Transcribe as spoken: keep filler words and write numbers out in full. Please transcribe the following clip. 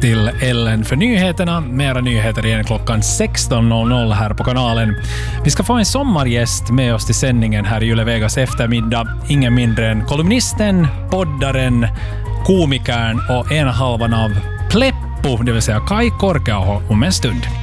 till Ellen för nyheterna. Mera nyheter igen klockan sexton noll noll här på kanalen. Vi ska få en sommargäst med oss till sändningen här i Yle Vegas eftermiddag. Ingen mindre än kolumnisten, poddaren, komikern och ena halvan av Pleppo, det vill säga Kai Korkeaho om en stund.